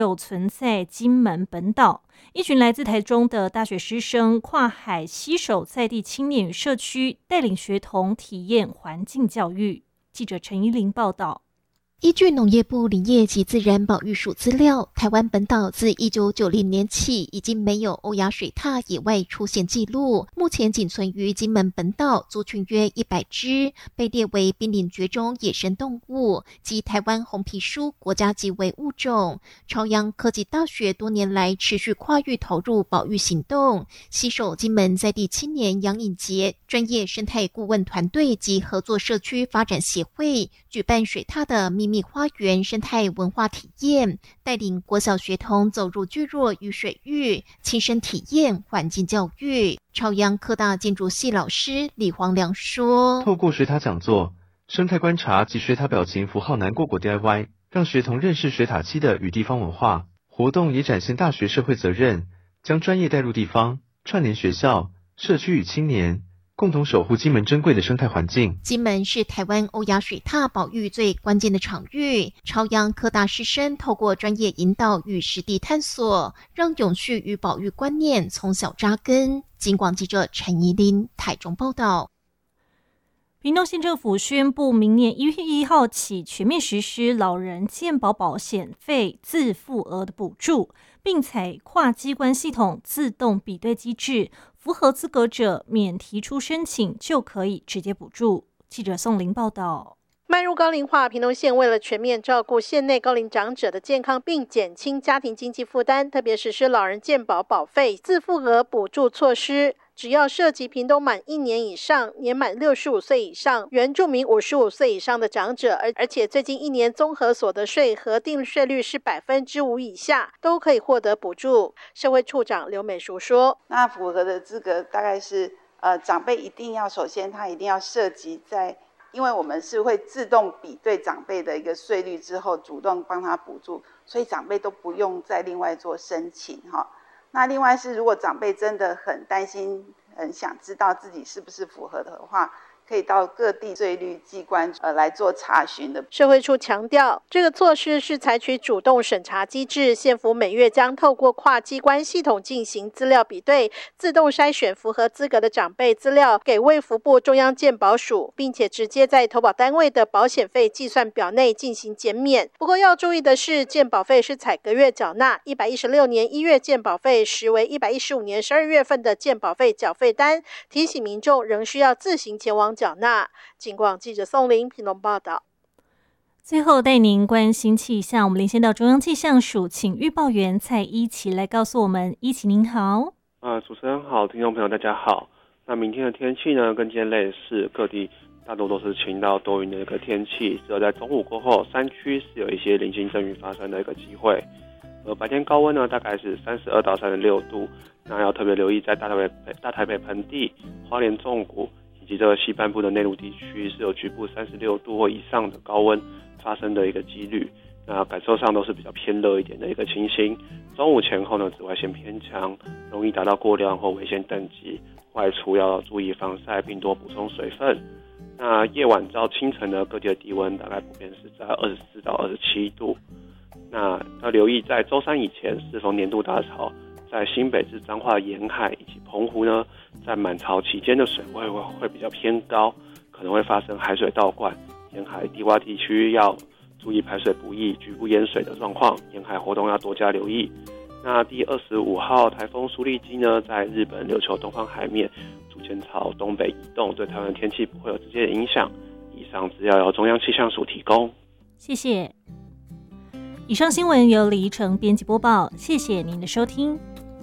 有存在金门本岛。一群来自台中的大学师生跨海携手在地青年与社区，带领学童体验环境教育。记者陈依玲报道。 依据农业部林业及自然保育署资料，台湾本岛自1990年起已经没有欧亚水獭野外出现记录，目前仅存于金门本岛，族群约100只，被列为濒临绝种野生动物及台湾红皮书国家级危物种。朝阳科技大学多年来持续跨域投入保育行动，携手金门在地青年杨颖杰专业生态顾问团队及合作社区发展协会，举办水獭的秘密花园生态文化体验，带领国小学童走入聚落与水域，亲身体验环境教育。朝阳科大建筑系老师李黄良说， 透过水獭讲座、生态观察及水獭表情符号难过果 DIY， 让学童认识水獭栖的与地方文化。活动也展现大学社会责任，将专业带入地方，串联学校、社区与青年，共同守护金门珍贵的生态环境。 金门是台湾欧亚水獭保育最关键的场域，朝阳科大师生透过专业引导与实地探索，让永续与保育观念从小扎根。警广记者陈怡琳台中报道。 屏东县政府宣布，明年1月1号起全面实施老人健保保险费自付额的补助，并采跨机关系统自动比对机制，符合资格者免提出申请就可以直接补助。记者宋玲报道。 迈入高龄化，屏东县为了全面照顾县内高龄长者的健康，并减轻家庭经济负担，特别实施老人健保保费自付额补助措施。只要涉及屏东满1年以上、年满65岁以上、原住民55岁以上的长者，而且最近1年综合所得税核定税率是5%以下，都可以获得补助。社会处长刘美淑说：“ 那符合的资格大概是，长辈一定要首先他一定要涉及在。”因为我们是会自动比对长辈的一个税率之后，主动帮他补助，所以长辈都不用再另外做申请哈。那另外是，如果长辈真的很担心、很想知道自己是不是符合的话，可以到各地税率机关来做查询的。 社会处强调，这个措施是采取主动审查机制，县府每月将透过跨机关系统进行资料比对，自动筛选符合资格的长辈资料给卫福部中央健保署，并且直接在投保单位的保险费计算表内进行减免。不过要注意的是，健保费是采隔月缴纳，116年1月健保费实为115年12月份的健保费缴费单，提醒民众仍需要自行前往缴纳。警广记者宋玲屏东报道。 最后带您关心气象，我们连线到中央气象署，请预报员蔡依琪来告诉我们。依琪您好。 主持人好，听众朋友大家好。那明天的天气呢，跟今天类似，各地大多都是晴到多云的一个天气，只有在中午过后，山区是有一些零星阵雨发生的一个机会。白天高温呢，大概是32到36度，那要特别留意在大台北盆地、花莲纵谷以及这个西半部的内陆地区是有局部36度或以上的高温发生的一个几率。那感受上都是比较偏热一点的一个情形。中午前后呢，紫外线偏强，容易达到过量或危险等级。外出要注意防晒，并多补充水分。那夜晚到清晨呢，各地的低温大概普遍是在24到27度。那要留意，在周3以前适逢年度大潮，在新北至彰化沿海以及澎湖呢，在满潮期间的水位会比较偏高，可能会发生海水倒灌，沿海低洼地区要注意排水不易、局部淹水的状况，沿海活动要多加留意。那第25号台风苏力基呢，在日本琉球东方海面逐渐朝东北移动，对台湾天气不会有直接的影响。以上资料由中央气象署提供。 谢谢。以上新闻由李依晨编辑播报，谢谢您的收听。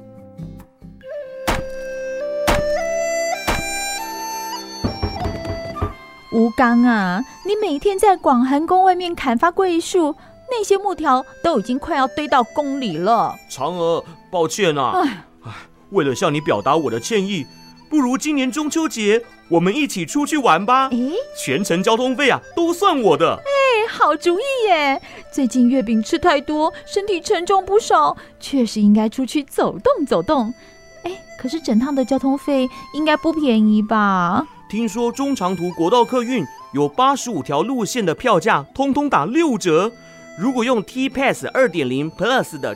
吴刚啊，你每天在广寒宫外面砍伐桂树，那些木条都已经快要堆到宫里了。 嫦娥，抱歉啊，为了向你表达我的歉意，不如今年中秋节我们一起出去玩吧。全程交通费都算我的。 好主意耶！最近月饼吃太多，身体沉重不少，确实应该出去走动走动。可是整趟的交通费应该不便宜吧？ 听说中长途国道客运有85条路线的票价通通打6折，如果用 T-Pass 2.0 Plus 的